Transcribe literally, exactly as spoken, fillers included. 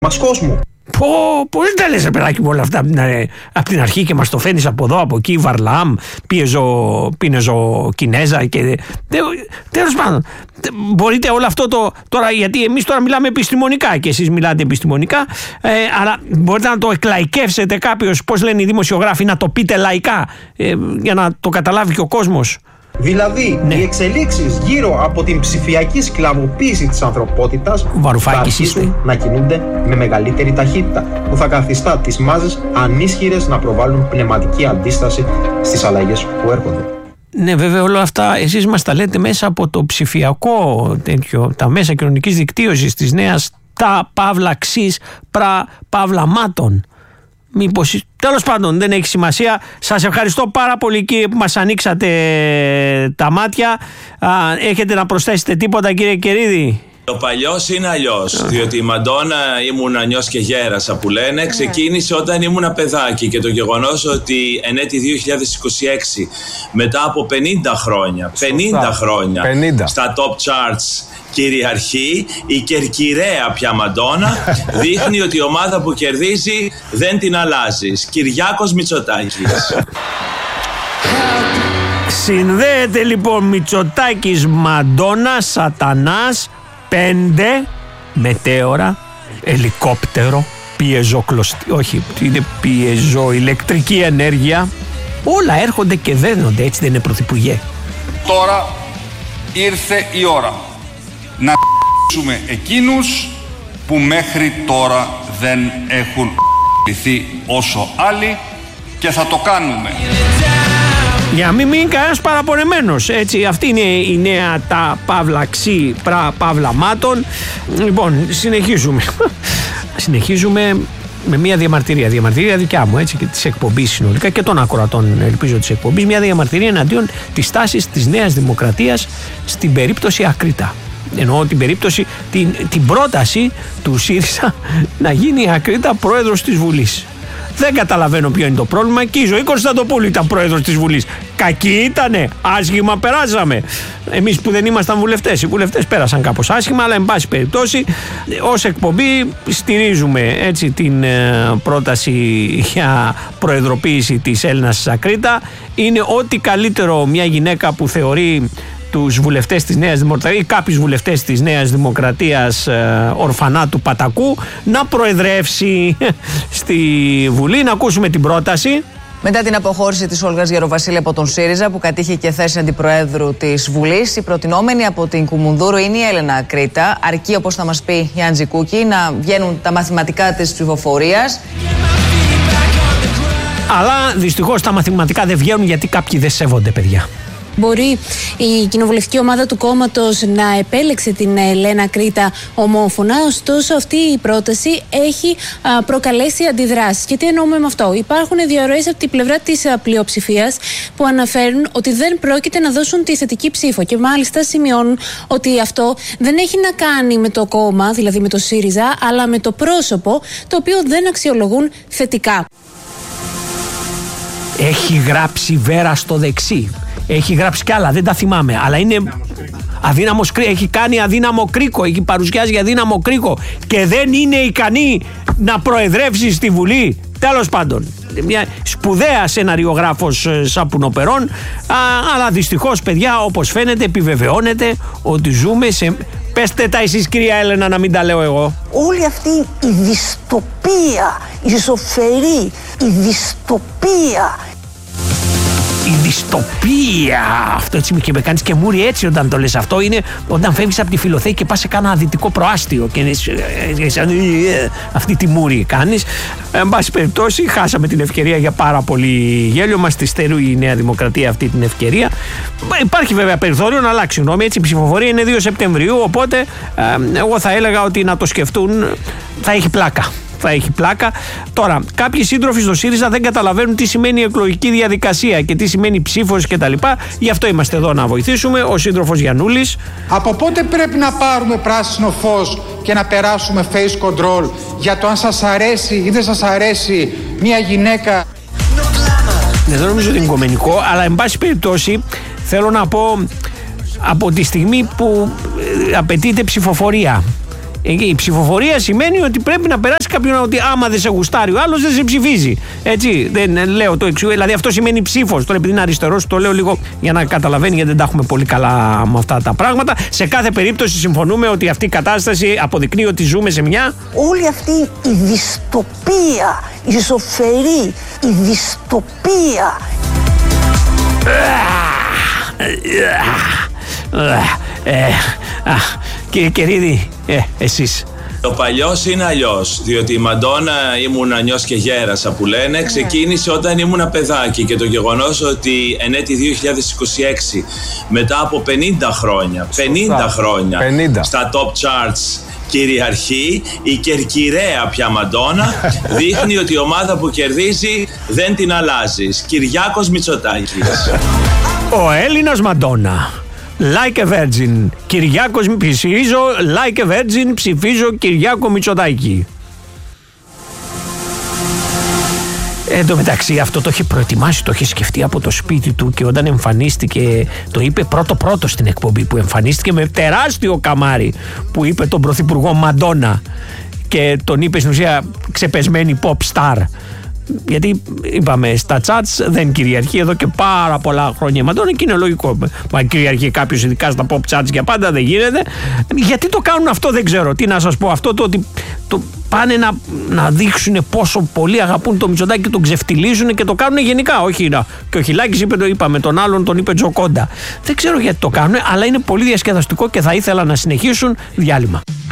μας κόσμου. Πω, πώς τα λες, παιδάκι μου, όλα αυτά από την αρχή και μας το φαίνεις από εδώ, από εκεί, Βαρλάμ, πίεζο, πίνεζο Κινέζα και... Τέλος πάντων, μπορείτε όλο αυτό το... Τώρα, γιατί εμείς τώρα μιλάμε επιστημονικά και εσείς μιλάτε επιστημονικά, ε, αλλά μπορείτε να το εκλαϊκεύσετε κάποιος, πώς λένε οι δημοσιογράφοι, να το πείτε λαϊκά, ε, για να το καταλάβει και ο κόσμος. Δηλαδή, ναι. Οι εξελίξεις γύρω από την ψηφιακή σκλαβοποίηση της ανθρωπότητας θα αρχίσουν να κινούνται με μεγαλύτερη ταχύτητα, που θα καθιστά τις μάζες ανίσχυρες να προβάλλουν πνευματική αντίσταση στις αλλαγές που έρχονται. Ναι, βέβαια, όλα αυτά εσείς μας τα λέτε μέσα από το ψηφιακό τέτοιο, τα μέσα κοινωνικής δικτύωσης της νέας τα παύλα ξύς πρα παύλα μάτων. Μήπως, τέλος πάντων, δεν έχει σημασία. Σας ευχαριστώ πάρα πολύ, κύριε, που μας ανοίξατε τα μάτια. Α, έχετε να προσθέσετε τίποτα, κύριε Κερίδη? Το παλιός είναι αλλιώς, διότι η Μαντόνα ήμουν ανιός και γέρασα που λένε, ξεκίνησε όταν ήμουν παιδάκι, και το γεγονός ότι εν έτη δύο χιλιάδες είκοσι έξι, μετά από πενήντα χρόνια, πενήντα χρόνια πενήντα στα top charts κυριαρχεί η κερκυραία πια Μαντόνα, δείχνει ότι η ομάδα που κερδίζει δεν την αλλάζεις. Κυριάκος Μητσοτάκης. Συνδέεται λοιπόν Μητσοτάκης, Μαντόνα, Σατανάς, πέντε, μετέωρα, ελικόπτερο, πιεζοκλωστή, όχι, είναι πιεζοηλεκτρική ενέργεια. Όλα έρχονται και δένονται, έτσι δεν είναι, Πρωθυπουργέ? Τώρα ήρθε η ώρα να χ***σουμε εκείνους που μέχρι τώρα δεν έχουν χ***ληθεί όσο άλλοι, και θα το κάνουμε. Για να μην μείνει κανένας παραπονεμένος, έτσι, αυτή είναι η νέα τα παύλα ξύ πρα παύλα μάτων. Λοιπόν, συνεχίζουμε. Συνεχίζουμε με μια διαμαρτυρία, διαμαρτυρία δικιά μου, έτσι, και της εκπομπής συνολικά και των ακροατών, ελπίζω, της εκπομπής, μια διαμαρτυρία εναντίον της τάσης της Νέας Δημοκρατίας στην περίπτωση Ακρίτα. Εννοώ την περίπτωση, την, την πρόταση του ΣΥΡΙΖΑ να γίνει η Ακρίτα πρόεδρος της Βουλής. Δεν καταλαβαίνω ποιο είναι το πρόβλημα. Και η Ζωή Κωνσταντοπούλου ήταν πρόεδρος της Βουλής. Κακή ήτανε, άσχημα περάσαμε. Εμείς που δεν ήμασταν βουλευτές, οι βουλευτές πέρασαν κάπως άσχημα, αλλά εν πάση περιπτώσει, ως εκπομπή στηρίζουμε, έτσι, την ε, πρόταση για προεδροποίηση της Έλληνας της Ακρίτα. Είναι ό,τι καλύτερο μια γυναίκα που θεωρεί τους βουλευτές της Νέας Δημοκρατίας ή κάποιους βουλευτές της Νέας Δημοκρατίας ε, ορφανά του Πατακού να προεδρεύσει στη Βουλή. Να ακούσουμε την πρόταση. Μετά την αποχώρηση της Όλγας Γεροβασίλη από τον ΣΥΡΙΖΑ, που κατήχε και θέση αντιπροέδρου της Βουλής, η προτινόμενη από την Κουμουνδούρου είναι η Έλενα Ακρίτα. Αρκεί, όπως θα μας πει η Άντζη Κούκη, να βγαίνουν τα μαθηματικά της ψηφοφορίας. Αλλά δυστυχώς τα μαθηματικά δεν βγαίνουν, γιατί κάποιοι δεν σέβονται, παιδιά. Μπορεί η κοινοβουλευτική ομάδα του κόμματος να επέλεξε την Έλενα Ακρίτα ομόφωνα, ωστόσο αυτή η πρόταση έχει α, προκαλέσει αντιδράσεις. Και τι εννοούμε με αυτό? Υπάρχουν διαρροές από την πλευρά της πλειοψηφίας που αναφέρουν ότι δεν πρόκειται να δώσουν τη θετική ψήφο, και μάλιστα σημειώνουν ότι αυτό δεν έχει να κάνει με το κόμμα, δηλαδή με το ΣΥΡΙΖΑ, αλλά με το πρόσωπο, το οποίο δεν αξιολογούν θετικά. Έχει γράψει Βέρα στο δεξί. Έχει γράψει κι άλλα, δεν τα θυμάμαι. Αλλά είναι αδύναμος κρίκο. Έχει κάνει αδύναμο κρίκο. Έχει παρουσιάσει αδύναμο κρίκο. Και δεν είναι ικανή να προεδρεύσει στη Βουλή. Τέλος πάντων. Μια σπουδαία σεναριογράφος σαπουνοπερών. Α, αλλά δυστυχώς, παιδιά, όπως φαίνεται, επιβεβαιώνεται ότι ζούμε σε. Πέστε τα εσείς, κυρία Έλενα, να μην τα λέω εγώ. Όλη αυτή η δυστοπία, η ζωφερή, η δυστοπία. Η δυστοπία. Αυτό, έτσι, και με κάνεις και μούρι έτσι όταν το λες αυτό. Είναι όταν φεύγεις από τη Φιλοθέη και πας σε κάνα δυτικό προάστιο και αυτή τη μούρι κάνεις. Εν πάση περιπτώσει, χάσαμε την ευκαιρία για πάρα πολύ γέλιο. Μας τη στερεί η Νέα Δημοκρατία αυτή την ευκαιρία. Υπάρχει βέβαια περιθώριο να αλλάξει γνώμη. Έτσι, η ψηφοφορία είναι δύο Σεπτεμβρίου. Οπότε ε, εγώ θα έλεγα ότι να το σκεφτούν, θα έχει πλάκα. Θα έχει πλάκα. Τώρα, κάποιοι σύντροφοι στο ΣΥΡΙΖΑ δεν καταλαβαίνουν τι σημαίνει η εκλογική διαδικασία και τι σημαίνει ψήφος κτλ. Γι' αυτό είμαστε εδώ να βοηθήσουμε. Ο σύντροφος Γιαννούλης. Από πότε πρέπει να πάρουμε πράσινο φως και να περάσουμε face control για το αν σας αρέσει ή δεν σας αρέσει μια γυναίκα? Δεν νομίζω ότι είναι κομμενικό, αλλά εν πάση περιπτώσει θέλω να πω, από τη στιγμή που απαιτείται ψηφοφορία Η ψηφοφορία σημαίνει ότι πρέπει να περάσει κάποιον, ότι άμα δεν σε γουστάρει ο άλλος δεν σε ψηφίζει. Έτσι, δεν λέω το εξού. Δηλαδή αυτό σημαίνει ψήφος. Τώρα επειδή είναι αριστερός, το λέω λίγο για να καταλαβαίνει, γιατί δεν τα έχουμε πολύ καλά με αυτά τα πράγματα. Σε κάθε περίπτωση συμφωνούμε ότι αυτή η κατάσταση αποδεικνύει ότι ζούμε σε μια. Όλη αυτή η δυστοπία, η ζωφερή, η δυστοπία. Κύριε Κερίδη, ε, εσείς. Το παλιός είναι αλλιώς, διότι η Μαντόνα ήμουν νιός και γέρασα που λένε, ξεκίνησε όταν ήμουν παιδάκι και το γεγονός ότι εν έτη δύο χιλιάδες είκοσι έξι μετά από πενήντα χρόνια, πενήντα χρόνια πενήντα στα top charts κυριαρχεί η κερκυραία πια Μαντόνα, δείχνει ότι η ομάδα που κερδίζει δεν την αλλάζεις. Κυριάκος Μητσοτάκης. Ο Έλληνας Μαντόνα. Like a virgin. Κυριάκος ψηφίζω, like a virgin, ψηφίζω Κυριάκο Μητσοτάκη. Εν τω μεταξύ αυτό το είχε προετοιμάσει, το είχε σκεφτεί από το σπίτι του και όταν εμφανίστηκε, το είπε πρώτο πρώτο στην εκπομπή που εμφανίστηκε με τεράστιο καμάρι που είπε τον πρωθυπουργό Μαντόνα και τον είπε στην ουσία ξεπεσμένη pop star. Γιατί είπαμε στα chats δεν κυριαρχεί εδώ και πάρα πολλά χρόνια η Μαντόνα και είναι λογικό. Μα κυριαρχεί κάποιος ειδικά στα pop chats για πάντα δεν γίνεται. Γιατί το κάνουν αυτό δεν ξέρω. Τι να σας πω, αυτό το ότι το πάνε να, να δείξουν πόσο πολύ αγαπούν το Μητσοτάκη και τον ξεφτιλίζουν και το κάνουν γενικά. Όχι να. Και ο Χιλάκης είπε, το είπαμε, τον άλλον τον είπε Τζοκόντα. Δεν ξέρω γιατί το κάνουν, αλλά είναι πολύ διασκεδαστικό και θα ήθελα να συνεχίσουν. Διάλειμμα.